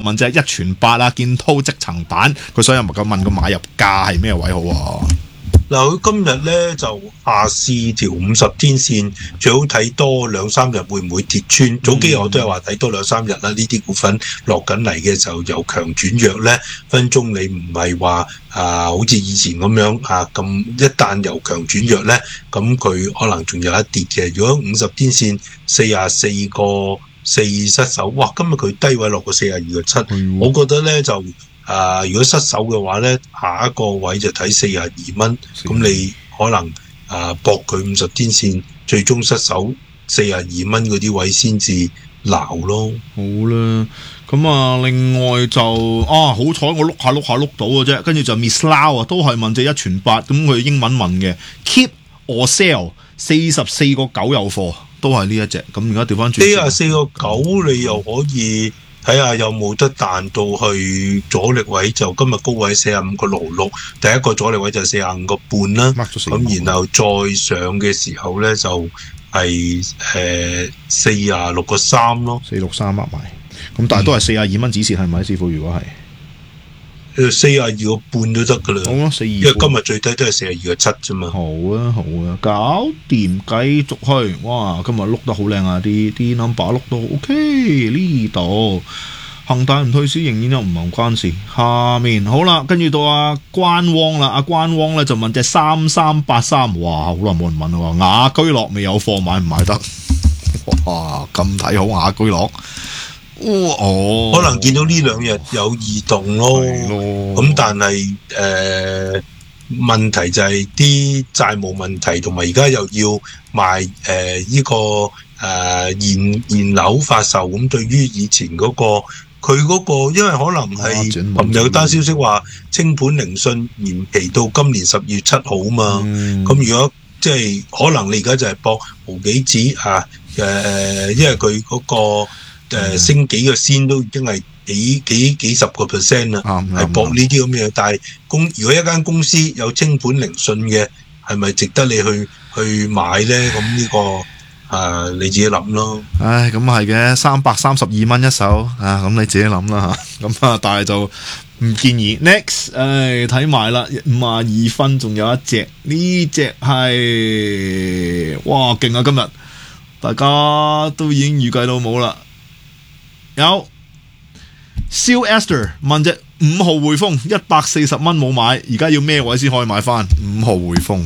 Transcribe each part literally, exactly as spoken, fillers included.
問隻一傳八啦，建滔積層板，佢所以唔夠問個買入價係咩位好啊？ 嗱，佢今日咧就下試條五十天線，最好睇多兩三日會唔會跌穿？早幾日我都係話睇多兩三日啦。呢啲股份落緊嚟嘅時候由強轉弱咧，分鐘你唔係話啊，好似以前咁樣啊咁，一旦由強轉弱咧，咁佢可能仲有一跌嘅。如果五十天線四十四個四失手，哇！今日佢低位落過四十二個七，我覺得咧就。啊！如果失手嘅話咧，下一個位就睇四十二蚊，咁你可能啊搏佢五十天線，最終失手四十二蚊嗰啲位先至撈咯。 好啦，咁啊，另外就啊，好彩我碌下碌下碌到嘅啫，跟住就 Miss Lau 啊，都係問隻一傳八，咁佢英文問嘅 keep or sell 四十四個九有貨，都係呢一隻。咁而家調翻轉， 四十四個九你又可以。睇下有冇得彈到去阻力位，就今日高位四十五個六六，第一個阻力位就四十五個半啦。咁然後再上嘅時候咧就係誒四十六個三咯， 四六三抹埋。咁但係都係四十二蚊止蝕係咪，師傅？如果係誒四十二個半都得噶啦。 好啊，四二。因為今日最低都係四十二個七啫嘛。 好啊，好啊，搞掂，繼續去。哇，今日碌得好靚啊！啲啲 number 碌到 OK 呢度。恒大唔退市，仍然又唔係關事。下面好啦，跟住到阿關汪啦，阿關汪咧就問隻三三八三，哇，好耐冇人問啦，雅居樂未有貨買唔買得？哇，咁睇好雅居樂。哦， 可能見到呢兩日有異動咯，咁但係誒、呃、問題就係啲債務問題，同埋而家又要賣誒呢、呃這個誒、呃、現現樓發售，咁對於以前嗰、那個佢嗰、那個，因為可能係琴日有單消息話清盤聆訊延期到今年十二月七號啊嘛，咁、嗯、如果即係可能你而家就係博毫幾子啊誒、呃，因為佢嗰、那個。誒、呃、升幾個仙都已經係幾幾幾十個 percent 啦，係搏呢啲咁嘅。但係公如果一間公司有清盤聆訊嘅，係咪值得你去去買咧？咁呢、這個啊、呃、你自己諗咯。 唉，咁係嘅，三百三十二蚊一手啊，咁你自己諗啦嚇。咁啊，但係就唔建議。Next， 唉，睇埋啦，五十二分，仲有一隻，呢隻係哇勁啊！今日大家都已經預計到冇啦。有蕭 Esther 問隻五號匯豐一百四十蚊冇買，而家要咩位先可以買翻？五號匯豐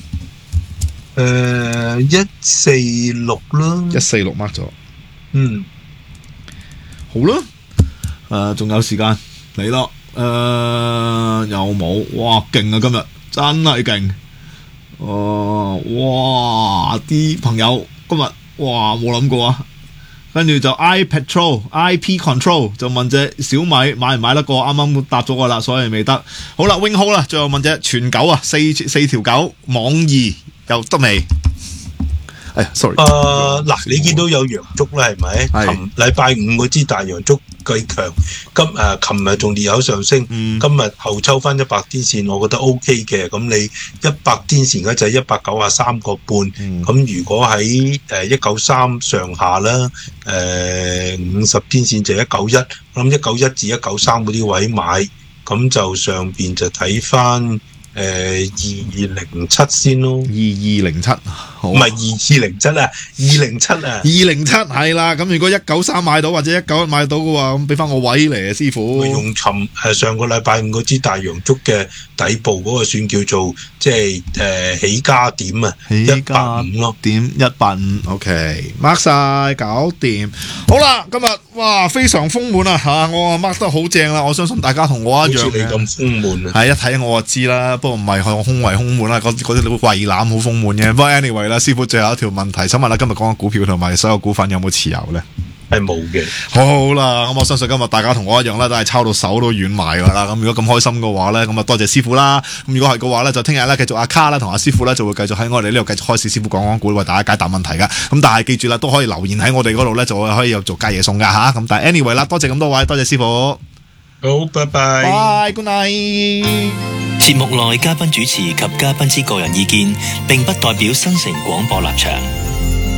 誒一四六啦， 一四六 mark 咗， 嗯， 好啦，誒仲有時間嚟咯，誒有冇？哇勁啊！今日真係勁，哦哇啲朋友今日哇冇諗過啊！跟住就 iPetrol、I P Control 就問隻小米買唔買得過？啱啱答咗個啦，所以未得。好啦 ，Wing Ho 啦，最後問隻全九啊，四四條九網易又得未？哎呀 ，sorry。 誒嗱，你見到有陽燭啦，係咪？琴禮拜五嗰支大陽燭巨強，今誒琴日仲烈有上升，嗯、今日後抽翻一百天線，我覺得 O K 嘅。咁你一百天線嗰就係一百九十三個半，咁、嗯、如果喺誒一九三上下啦，誒五十天線就一九一，我諗一九一至一九三嗰啲位買，咁就上邊就睇翻。誒，二二零七先咯，二二零七， 唔係二二零七啊，二零七啊， 二零七係啦。咁如果一九三買到或者一九一買到嘅話，咁俾翻個位嚟啊，師傅。 用尋誒上個禮拜五嗰支大陽燭嘅底部嗰個算叫做即係誒起家點啊，一百五咯， 點一百五 ，OK，mark 晒，搞掂。好啦，今日哇非常豐滿啊吓，我 mark 得好正啦，我相信大家同我一樣嘅。好似你咁豐滿啊！ 係一睇我就知啦。不過唔係我胸圍豐滿啦，嗰嗰啲胃腩好豐滿嘅。不過 anyway 啦，師傅最後一條問題，想問下今日講嘅股票同埋所有股份有冇持有咧？ 係冇嘅。 好啦，咁我相信今日大家同我一樣啦，都係抄到手都軟埋噶啦。咁如果咁開心嘅話咧，咁啊多謝師傅啦。咁如果係嘅話咧，就聽日咧繼續阿卡啦同阿師傅咧就會繼續喺我哋呢度繼續開始師傅講講股，為大家解答問題噶。咁但係記住啦，都可以留言喺我哋嗰度咧，就可以有做佳嘢送噶吓。咁但係 anyway 啦，多謝咁多位，多謝師傅。 好，拜拜。 拜 good night。 節目內嘉賓主持及嘉賓之個人意見，並不代表新城廣播立場。